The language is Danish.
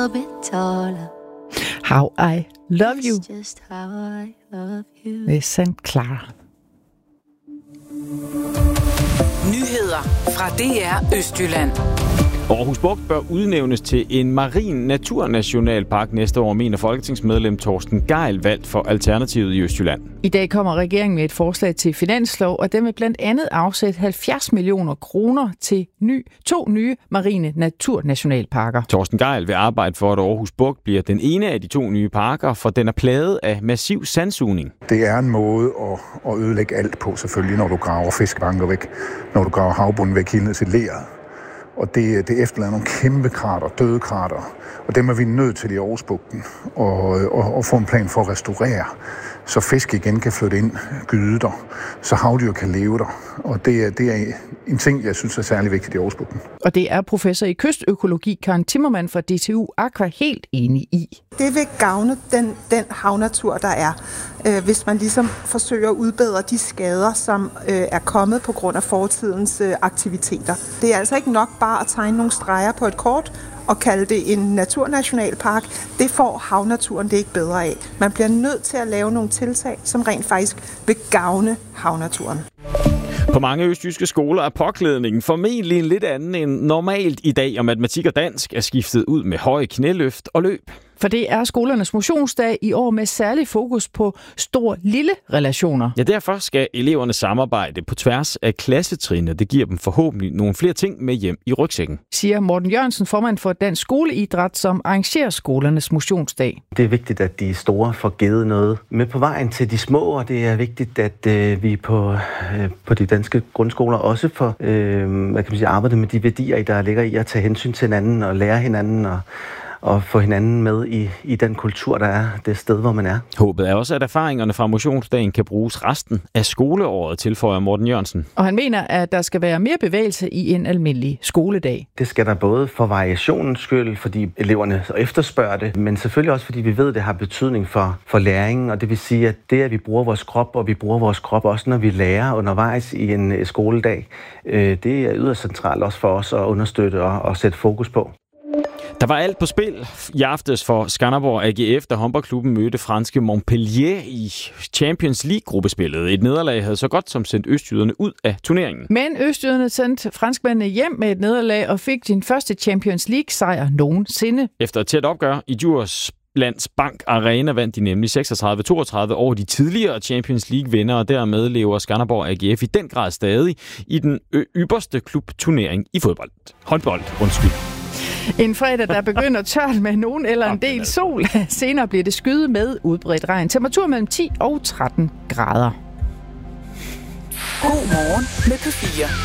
How I Love You med St. Clara. Nyheder fra DR Østjylland. Aarhus Bugt bør udnævnes til en marin naturnationalpark næste år, mener folketingsmedlem Torsten Gejl, valgt for Alternativet i Østjylland. I dag kommer regeringen med et forslag til finanslov, og den vil blandt andet afsætte 70 millioner kroner til to nye marine naturnationalparker. Torsten Gejl vil arbejde for, at Aarhus Bugt bliver den ene af de to nye parker, for den er plaget af massiv sandsugning. Det er en måde at ødelægge alt på, selvfølgelig, når du graver fiskebanker væk, når du graver havbunden væk helt ned til leret. Og det efterlader nogle kæmpe krater, døde krater, og dem er vi nødt til i Aarhusbugten og få en plan for at restaurere, så fisk igen kan flytte ind, gyde der, så havdyr kan leve der. Og det er en ting, jeg synes er særlig vigtigt i Aarhusbugten. Og det er professor i kystøkologi Karen Timmermann fra DTU Aqua helt enig i. Det vil gavne den havnatur, der er, hvis man ligesom forsøger at udbedre de skader, som er kommet på grund af fortidens aktiviteter. Det er altså ikke nok bare at tegne nogle streger på et kort og kalde det en naturnationalpark. Det får havnaturen det ikke bedre af. Man bliver nødt til at lave nogle tiltag, som rent faktisk vil gavne havnaturen. På mange østjyske skoler er påklædningen formentlig en lidt anden end normalt i dag, og matematik og dansk er skiftet ud med høje knæløft og løb. For det er skolernes motionsdag i år med særlig fokus på stor-lille relationer. Ja, derfor skal eleverne samarbejde på tværs af klassetrin, og det giver dem forhåbentlig nogle flere ting med hjem i rygsækken. Siger Morten Jørgensen, formand for Dansk Skoleidræt, som arrangerer skolernes motionsdag. Det er vigtigt, at de store får givet noget med på vejen til de små, og det er vigtigt, at vi på de danske grundskoler også får arbejdet med de værdier, der ligger i at tage hensyn til hinanden og lære hinanden og få hinanden med i den kultur, der er det sted, hvor man er. Håbet er også, at erfaringerne fra motionsdagen kan bruges resten af skoleåret, tilføjer Morten Jørgensen. Og han mener, at der skal være mere bevægelse i en almindelig skoledag. Det skal der både for variationens skyld, fordi eleverne efterspørger det, men selvfølgelig også, fordi vi ved, at det har betydning for læringen, og det vil sige, at det, at vi bruger vores krop, og vi bruger vores krop også, når vi lærer undervejs i en skoledag, det er yderst centralt også for os at understøtte og sætte fokus på. Der var alt på spil i aftes for Skanderborg AGF, da håndboldklubben mødte franske Montpellier i Champions League-gruppespillet. Et nederlag havde så godt som sendt østjyderne ud af turneringen. Men østjyderne sendte franskmændene hjem med et nederlag og fik sin første Champions League-sejr nogensinde. Efter et tæt opgør i Djurs Bank Arena vandt de nemlig 36-32 over de tidligere Champions League-vindere, og dermed lever Skanderborg AGF i den grad stadig i den ypperste klubturnering i fodbold. Håndbold, undskyld. En fredag, der begynder tørt med nogen eller en del sol. Senere bliver det skyet med udbredt regn. Temperatur mellem 10 og 13 grader. God morgen med P4.